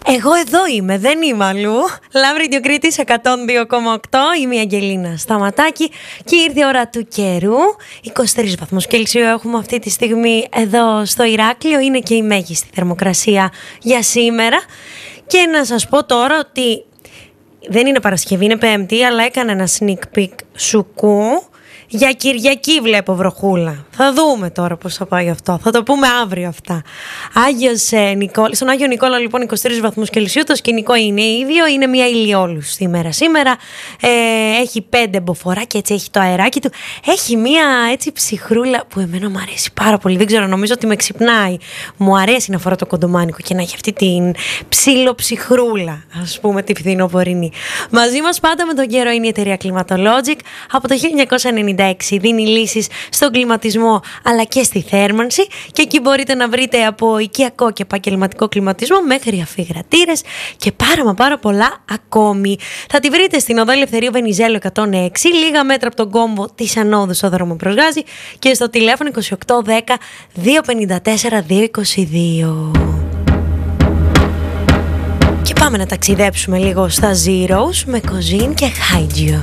Εγώ εδώ είμαι, δεν είμαι αλλού. Love Radio Κρήτης 102,8. Είμαι η Αγγελίνα Σταματάκη και ήρθε η ώρα του καιρού. 23 βαθμούς Κελσίου έχουμε αυτή τη στιγμή εδώ στο Ηράκλειο. Είναι και η μέγιστη θερμοκρασία για σήμερα. Και να σας πω τώρα ότι δεν είναι Παρασκευή, είναι Πέμπτη, αλλά έκανα ένα sneak peek σουκού. Για Κυριακή βλέπω βροχούλα. Θα δούμε τώρα πώς θα πάει αυτό. Θα το πούμε αύριο αυτά. Στον Άγιο Νικόλα λοιπόν 23 βαθμούς Κελσίου. Το σκηνικό είναι ίδιο. Είναι μια ηλιόλουστη ημέρα σήμερα. Έχει 5 μποφόρ και έτσι έχει το αεράκι του. Έχει μια έτσι ψυχρούλα που εμένα μου αρέσει πάρα πολύ. Δεν ξέρω, νομίζω ότι με ξυπνάει. Μου αρέσει να φορώ το κοντομάνικο και να έχει αυτή την ψιλοψυχρούλα, ας πούμε, τη φθινοπορεινή. Μαζί μας πάντα με τον καιρό είναι η εταιρεία Climatologic. Από το 1996 δίνει λύσεις στον κλιματισμό αλλά και στη θέρμανση, και εκεί μπορείτε να βρείτε από οικιακό και επαγγελματικό κλιματισμό μέχρι αφιγρατήρες και πάρα πολλά ακόμη. Θα τη βρείτε στην οδό Ελευθερίου Βενιζέλου 106, λίγα μέτρα από τον κόμβο της ανόδου στο δρόμο Προσγάζη, και στο τηλέφωνο 2810 254 222. Και πάμε να ταξιδέψουμε λίγο στα Zeros με Κοζίν και Χάιτζιο.